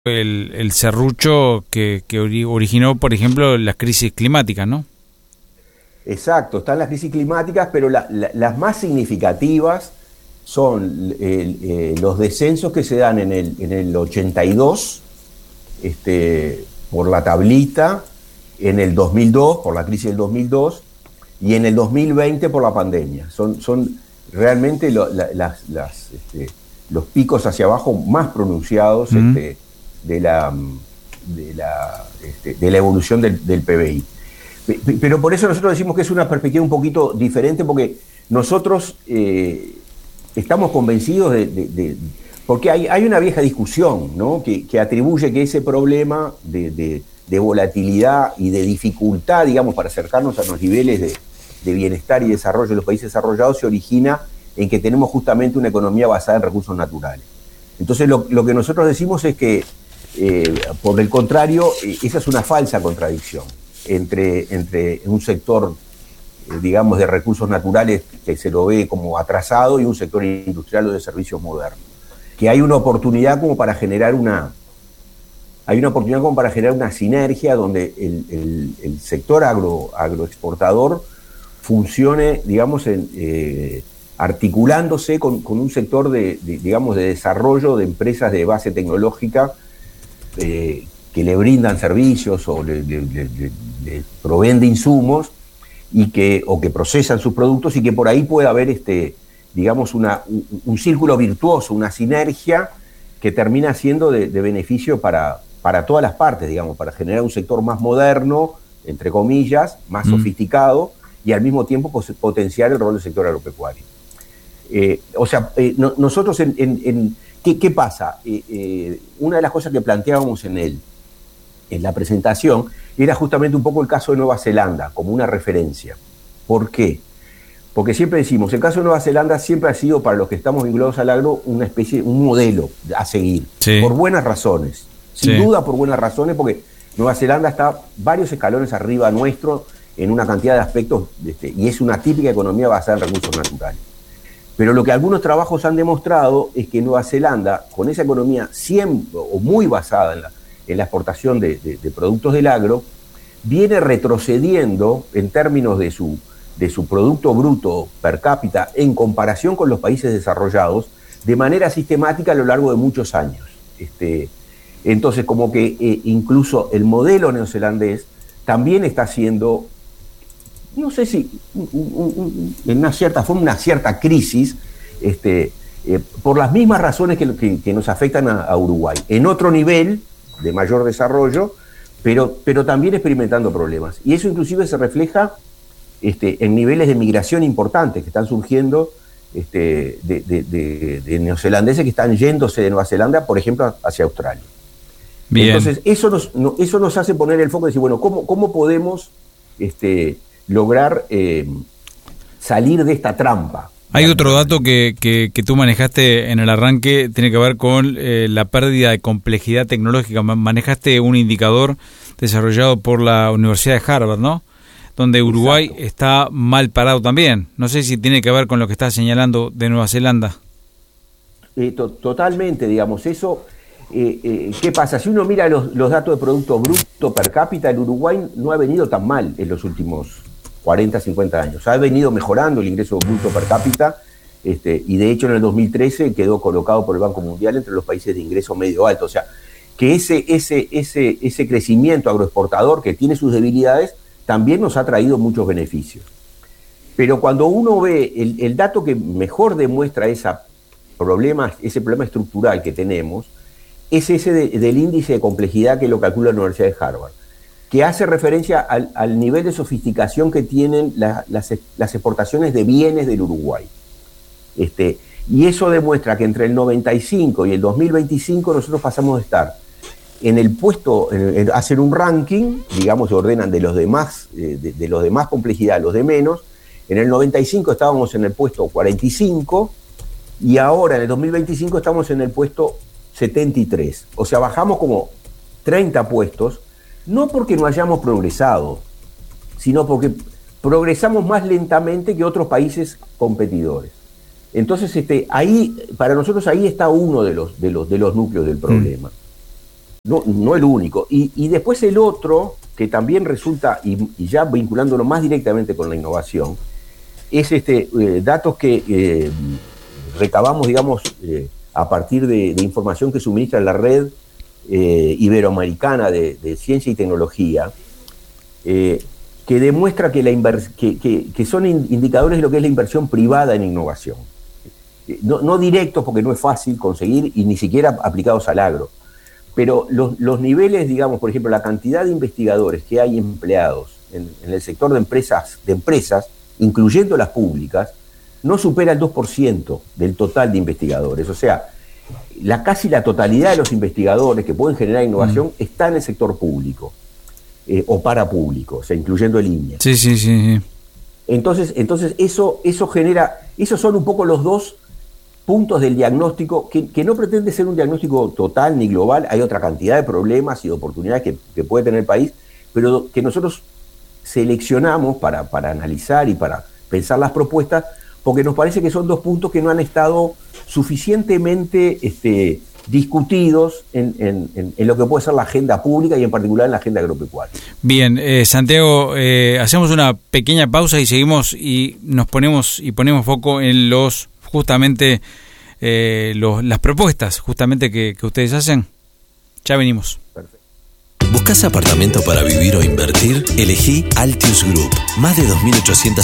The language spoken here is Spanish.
el serrucho que originó, por ejemplo, las crisis climáticas, ¿no? Exacto, están las crisis climáticas, pero las más significativas son los descensos que se dan en el 82, por la tablita, en el 2002, por la crisis del 2002, y en el 2020 por la pandemia. Son realmente los picos hacia abajo más pronunciados de la evolución del PBI. Pero por eso nosotros decimos que es una perspectiva un poquito diferente, porque nosotros estamos convencidos porque hay una vieja discusión, ¿no?, que atribuye que ese problema de volatilidad y de dificultad, digamos, para acercarnos a los niveles de bienestar y desarrollo de los países desarrollados se origina en que tenemos justamente una economía basada en recursos naturales. Entonces lo que nosotros decimos es que, por el contrario, esa es una falsa contradicción entre un sector, digamos, de recursos naturales que se lo ve como atrasado y un sector industrial o de servicios modernos. Que hay una oportunidad como para generar una sinergia donde el sector agroexportador funcione, digamos, articulándose con un sector digamos, de desarrollo de empresas de base tecnológica que le brindan servicios o le proveen de insumos o que procesan sus productos, y que por ahí puede haber digamos, un círculo virtuoso, una sinergia que termina siendo de beneficio para todas las partes, digamos, para generar un sector más moderno, entre comillas, más sofisticado, y al mismo tiempo potenciar el rol del sector agropecuario. Nosotros ¿qué pasa? Una de las cosas que planteábamos en la presentación era justamente un poco el caso de Nueva Zelanda, como una referencia. ¿Por qué? Porque siempre decimos, el caso de Nueva Zelanda siempre ha sido, para los que estamos vinculados al agro, un modelo a seguir, sí, por buenas razones. Sin duda por buenas razones, porque Nueva Zelanda está varios escalones arriba nuestro en una cantidad de aspectos, y es una típica economía basada en recursos naturales. Pero lo que algunos trabajos han demostrado es que Nueva Zelanda, con esa economía siempre o muy basada en la exportación de productos del agro, viene retrocediendo en términos de su Producto Bruto per cápita en comparación con los países desarrollados de manera sistemática a lo largo de muchos años. Entonces, como que incluso el modelo neozelandés también está haciendo, no sé si en una cierta forma, una cierta crisis, por las mismas razones que nos afectan a Uruguay, en otro nivel de mayor desarrollo, pero también experimentando problemas. Y eso inclusive se refleja en niveles de migración importantes que están surgiendo de neozelandeses que están yéndose de Nueva Zelanda, por ejemplo, hacia Australia. Bien. Entonces, eso nos hace poner el foco y decir, bueno, ¿cómo podemos lograr salir de esta trampa? Hay otro dato que tú manejaste en el arranque, tiene que ver con la pérdida de complejidad tecnológica. Manejaste un indicador desarrollado por la Universidad de Harvard, ¿no?, donde Uruguay Exacto. está mal parado también. No sé si tiene que ver con lo que estás señalando de Nueva Zelanda. Totalmente, digamos, eso. ¿Qué pasa? Si uno mira los datos de Producto Bruto per cápita, el Uruguay no ha venido tan mal en los últimos 40, 50 años. Ha venido mejorando el ingreso bruto per cápita, y de hecho en el 2013 quedó colocado por el Banco Mundial entre los países de ingreso medio alto. O sea, que ese crecimiento agroexportador, que tiene sus debilidades, también nos ha traído muchos beneficios. Pero cuando uno ve el dato que mejor demuestra ese problema estructural que tenemos, es ese del índice de complejidad que lo calcula la Universidad de Harvard, que hace referencia al nivel de sofisticación que tienen las exportaciones de bienes del Uruguay. Y eso demuestra que entre el 95 y el 2025 nosotros pasamos de estar en el puesto, hacer un ranking, digamos, se ordenan de los demás, de los de más complejidad a los de menos. En el 95 estábamos en el puesto 45 y ahora en el 2025 estamos en el puesto 73. O sea, bajamos como 30 puestos, no porque no hayamos progresado, sino porque progresamos más lentamente que otros países competidores. Entonces, ahí, para nosotros ahí está uno de los núcleos del problema. no el único. Y después el otro, que también resulta, y ya vinculándolo más directamente con la innovación, es datos que recabamos, digamos, a partir de información que suministra la red iberoamericana de ciencia y tecnología, que demuestra que son indicadores de lo que es la inversión privada en innovación. No directos, porque no es fácil conseguir, y ni siquiera aplicados al agro. Pero los niveles, digamos, por ejemplo, la cantidad de investigadores que hay empleados en el sector de empresas, incluyendo las públicas, no supera el 2% del total de investigadores. O sea, casi la totalidad de los investigadores que pueden generar innovación está en el sector público o parapúblico, o sea, incluyendo el INE. Sí. Entonces eso genera, esos son un poco los dos puntos del diagnóstico, que no pretende ser un diagnóstico total ni global. Hay otra cantidad de problemas y de oportunidades que puede tener el país, pero que nosotros seleccionamos para analizar y para pensar las propuestas, porque nos parece que son dos puntos que no han estado suficientemente discutidos en lo que puede ser la agenda pública y en particular en la agenda agropecuaria. Bien, Santiago, hacemos una pequeña pausa y seguimos y ponemos foco en justamente las propuestas justamente que ustedes hacen. Ya venimos. Perfecto. ¿Buscas apartamento para vivir o invertir? Elegí Altius Group. Más de 2.800